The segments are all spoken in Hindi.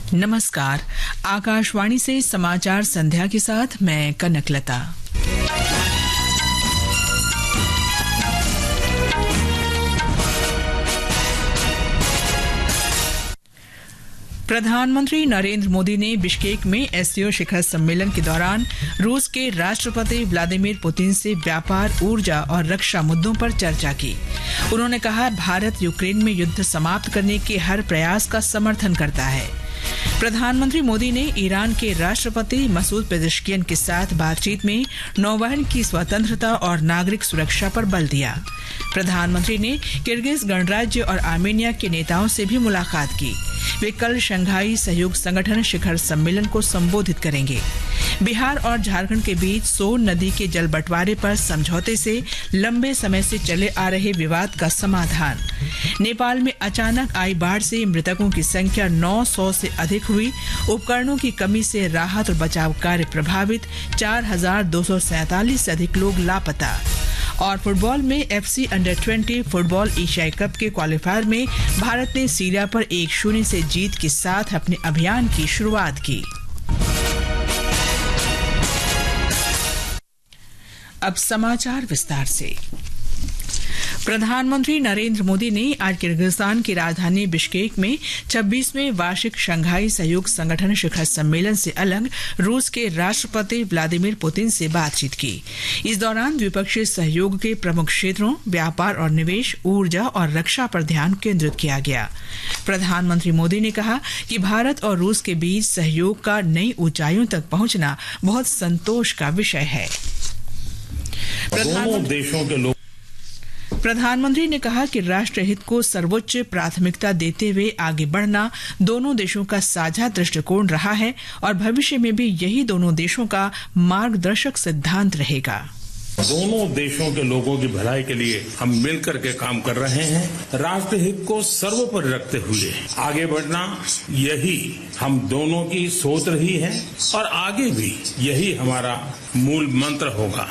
नमस्कार, आकाशवाणी से समाचार संध्या के साथ मैं कनकलता। प्रधानमंत्री नरेंद्र मोदी ने बिश्केक में एससीओ शिखर सम्मेलन के दौरान रूस के राष्ट्रपति व्लादिमीर पुतिन से व्यापार, ऊर्जा और रक्षा मुद्दों पर चर्चा की। उन्होंने कहा, भारत यूक्रेन में युद्ध समाप्त करने के हर प्रयास का समर्थन करता है। प्रधानमंत्री मोदी ने ईरान के राष्ट्रपति मसूद पेजेश्कियन के साथ बातचीत में नौवहन की स्वतंत्रता और नागरिक सुरक्षा पर बल दिया। प्रधानमंत्री ने किर्गिज गणराज्य और आर्मेनिया के नेताओं से भी मुलाकात की। वे कल शंघाई सहयोग संगठन शिखर सम्मेलन को संबोधित करेंगे। बिहार और झारखंड के बीच सोन नदी के जल बंटवारे पर समझौते से लंबे समय से चले आ रहे विवाद का समाधान। नेपाल में अचानक आई बाढ़ से मृतकों की संख्या 900 से अधिक हुई। उपकरणों की कमी से राहत और बचाव कार्य प्रभावित, 4247 से अधिक लोग लापता। और फुटबॉल में एफसी अंडर-20 फुटबॉल एशियाई कप के क्वालीफायर में भारत ने सीरिया पर 1-0 से जीत के साथ अपने अभियान की शुरुआत की। अब समाचार विस्तार से। प्रधानमंत्री नरेंद्र मोदी ने आज किर्गिस्तान की राजधानी बिश्केक में 26वें वार्षिक शंघाई सहयोग संगठन शिखर सम्मेलन से अलग रूस के राष्ट्रपति व्लादिमीर पुतिन से बातचीत की। इस दौरान द्विपक्षीय सहयोग के प्रमुख क्षेत्रों व्यापार और निवेश, ऊर्जा और रक्षा पर ध्यान केंद्रित किया गया। प्रधानमंत्री मोदी ने कहा कि भारत और रूस के बीच सहयोग का नई ऊंचाइयों तक पहुंचना बहुत संतोष का विषय है। प्रधानमंत्री ने कहा कि राष्ट्रहित को सर्वोच्च प्राथमिकता देते हुए आगे बढ़ना दोनों देशों का साझा दृष्टिकोण रहा है और भविष्य में भी यही दोनों देशों का मार्गदर्शक सिद्धांत रहेगा। दोनों देशों के लोगों की भलाई के लिए हम मिलकर के काम कर रहे हैं। राष्ट्रहित को सर्वोपरि रखते हुए आगे बढ़ना, यही हम दोनों की सोच रही है और आगे भी यही हमारा मूल मंत्र होगा।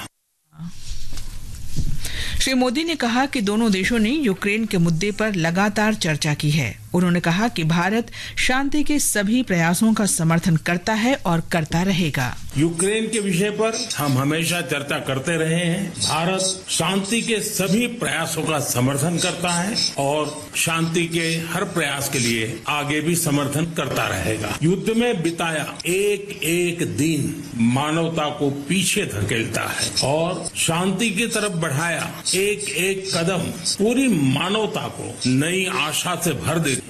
श्री मोदी ने कहा कि दोनों देशों ने यूक्रेन के मुद्दे पर लगातार चर्चा की है। उन्होंने कहा कि भारत शांति के सभी प्रयासों का समर्थन करता है और करता रहेगा। यूक्रेन के विषय पर हम हमेशा चर्चा करते रहे हैं। भारत शांति के सभी प्रयासों का समर्थन करता है और शांति के हर प्रयास के लिए आगे भी समर्थन करता रहेगा। युद्ध में बिताया एक एक दिन मानवता को पीछे धकेलता है और शांति की तरफ बढ़ाया एक एक कदम पूरी मानवता को नई आशा से भर देता है।